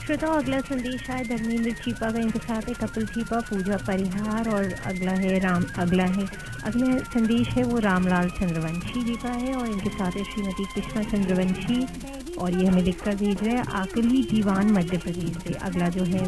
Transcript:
श्रोता, अगला संदेश है धर्मेंद्र चीपा का, इनके साथ है कपिल चीपा, पूजा परिहार और अगला संदेश है वो रामलाल चंद्रवंशी जी का है और इनके साथ है श्रीमती कृष्णा चंद्रवंशी और ये हमें लिखकर भेज रहे हैं आकली दीवान मध्य प्रदेश से। अगला जो है